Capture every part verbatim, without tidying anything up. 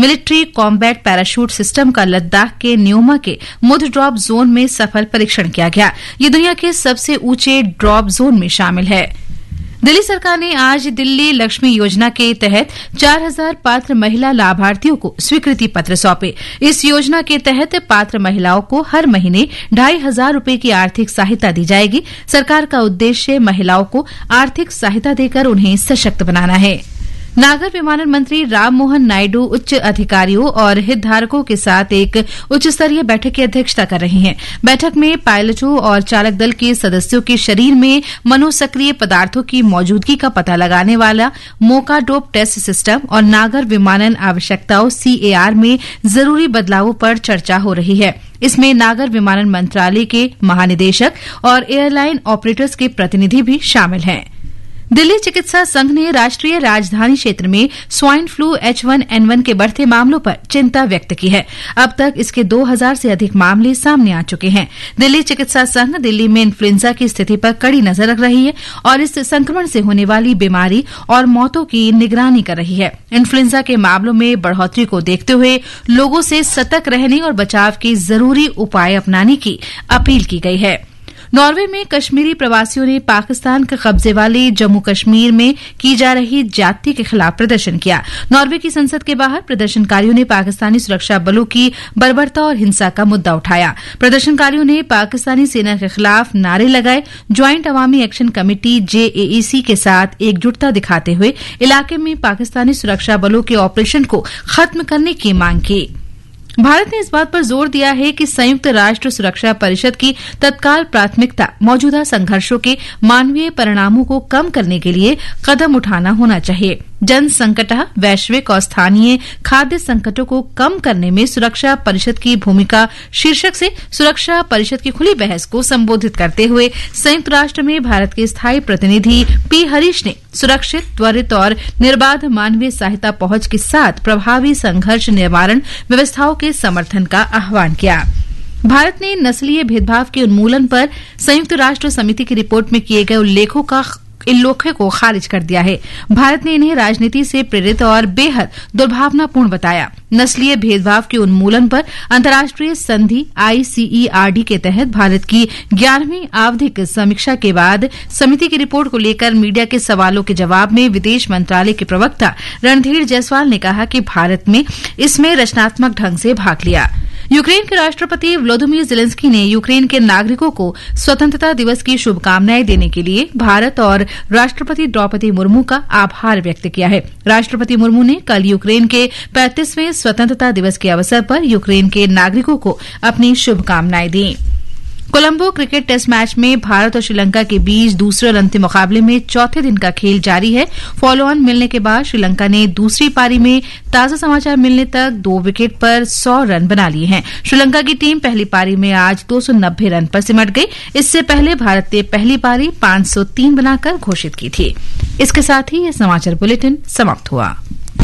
Military combat parachute system का लद्दाख के न्योमा के मुध ड्रॉप जोन में सफल परीक्षण किया गया। ये दुनिया के सबसे ऊंचे ड्रॉप जोन में शामिल है। दिल्ली सरकार ने आज दिल्ली लक्ष्मी योजना के तहत चार हजार पात्र महिला लाभार्थियों को स्वीकृति पत्र सौंपे। इस योजना के तहत पात्र महिलाओं को हर महीने ढाई हजार रूपये की आर्थिक सहायता दी जाएगी। सरकार का उद्देश्य महिलाओं को आर्थिक सहायता देकर उन्हें सशक्त बनाना है। नागर विमानन मंत्री राम मोहन नायडू उच्च अधिकारियों और हितधारकों के साथ एक उच्च स्तरीय बैठक की अध्यक्षता कर रहे हैं। बैठक में पायलटों और चालक दल के सदस्यों के शरीर में मनोसक्रिय पदार्थों की मौजूदगी का पता लगाने वाला मोकाडोप टेस्ट सिस्टम और नागर विमानन आवश्यकताओं सीएआर में जरूरी बदलावों पर चर्चा हो रही है। इसमें नागर विमानन मंत्रालय के महानिदेशक और एयरलाइन ऑपरेटर्स के प्रतिनिधि भी शामिल हैं। दिल्ली चिकित्सा संघ ने राष्ट्रीय राजधानी क्षेत्र में swine flu H one N one के बढ़ते मामलों पर चिंता व्यक्त की है। अब तक इसके दो हजार से अधिक मामले सामने आ चुके हैं। दिल्ली चिकित्सा संघ दिल्ली में इन्फ्लुएंजा की स्थिति पर कड़ी नजर रख रही है और इस संक्रमण से होने वाली बीमारी और मौतों की निगरानी कर रही है। इन्फ्लुएंजा के मामलों में बढ़ोतरी को देखते हुए लोगों से सतर्क रहने और बचाव के जरूरी उपाय अपनाने की अपील की गई है। नॉर्वे में कश्मीरी प्रवासियों ने पाकिस्तान के कब्जे वाले जम्मू कश्मीर में की जा रही ज्यादती के खिलाफ प्रदर्शन किया। नॉर्वे की संसद के बाहर प्रदर्शनकारियों ने पाकिस्तानी सुरक्षा बलों की बर्बरता और हिंसा का मुद्दा उठाया। प्रदर्शनकारियों ने पाकिस्तानी सेना के खिलाफ नारे लगाए। ज्वाइंट अवामी एक्शन कमेटी जेएईसी के साथ एकजुटता दिखाते हुए इलाके में पाकिस्तानी सुरक्षा बलों के ऑपरेशन को खत्म करने की मांग की। भारत ने इस बात पर जोर दिया है कि संयुक्त राष्ट्र सुरक्षा परिषद की तत्काल प्राथमिकता मौजूदा संघर्षों के मानवीय परिणामों को कम करने के लिए कदम उठाना होना चाहिए। जन संकट, वैश्विक और स्थानीय खाद्य संकटों को कम करने में सुरक्षा परिषद की भूमिका शीर्षक से सुरक्षा परिषद की खुली बहस को संबोधित करते हुए संयुक्त राष्ट्र में भारत के स्थायी प्रतिनिधि पी हरीश ने सुरक्षित, त्वरित और निर्बाध मानवीय सहायता पहुंच के साथ प्रभावी संघर्ष निवारण व्यवस्थाओं के समर्थन का आह्वान किया। भारत ने नस्लीय भेदभाव के उन्मूलन पर संयुक्त राष्ट्र समिति की रिपोर्ट में किए गए उल्लेखों का उल्लेखों को खारिज कर दिया है। भारत ने इन्हें राजनीति से प्रेरित और बेहद दुर्भावनापूर्ण बताया। नस्लीय भेदभाव के उन्मूलन पर अंतर्राष्ट्रीय संधि आईसीईआरडी के तहत भारत की ग्यारहवीं आवधिक समीक्षा के बाद समिति की रिपोर्ट को लेकर मीडिया के सवालों के जवाब में विदेश मंत्रालय के प्रवक्ता रणधीर जायसवाल ने कहा कि भारत ने इसमें रचनात्मक ढंग से भाग लिया। यूक्रेन के राष्ट्रपति व्लादिमीर ज़ेलेंस्की ने यूक्रेन के नागरिकों को स्वतंत्रता दिवस की शुभकामनाएं देने के लिए भारत और राष्ट्रपति द्रौपदी मुर्मू का आभार व्यक्त किया है। राष्ट्रपति मुर्मू ने कल यूक्रेन के पैंतीसवें स्वतंत्रता दिवस के अवसर पर यूक्रेन के नागरिकों को अपनी शुभकामनाएं दी। कोलंबो क्रिकेट टेस्ट मैच में भारत और श्रीलंका के बीच दूसरे और अंतिम मुकाबले में चौथे दिन का खेल जारी है। फॉलो ऑन मिलने के बाद श्रीलंका ने दूसरी पारी में ताजा समाचार मिलने तक दो विकेट पर सौ रन बना लिए हैं। श्रीलंका की टीम पहली पारी में आज दो सौ नब्बे रन पर सिमट गई। इससे पहले भारत ने पहली पारी पांच सौ तीन बनाकर घोषित की थी। इसके साथ ही यह समाचार बुलेटिन समाप्त हुआ।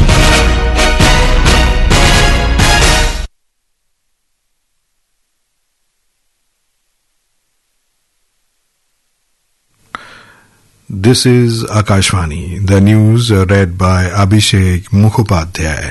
This is Akashvani. The news uh, read by Abhishek Mukhopadhyay.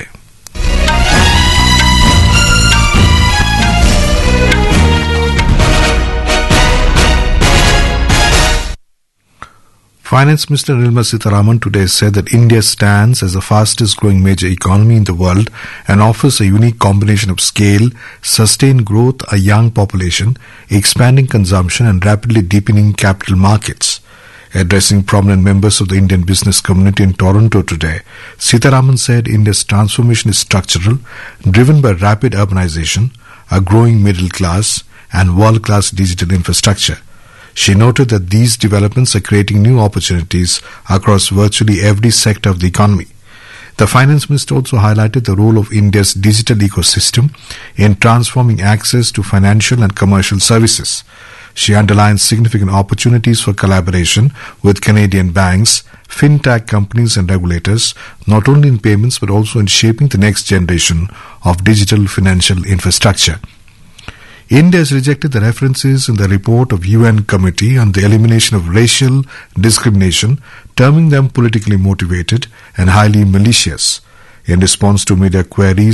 Finance Minister Nirmala Sitharaman today said that India stands as the fastest growing major economy in the world and offers a unique combination of scale, sustained growth, a young population, expanding consumption and rapidly deepening capital markets. Addressing prominent members of the Indian business community in Toronto today, Sitharaman said India's transformation is structural, driven by rapid urbanization, a growing middle class, and world-class digital infrastructure. She noted that these developments are creating new opportunities across virtually every sector of the economy. The finance minister also highlighted the role of India's digital ecosystem in transforming access to financial and commercial services. She underlined significant opportunities for collaboration with Canadian banks, fintech companies and regulators, not only in payments but also in shaping the next generation of digital financial infrastructure. India has rejected the references in the report of U N Committee on the Elimination of Racial Discrimination, terming them politically motivated and highly malicious. In response to media queries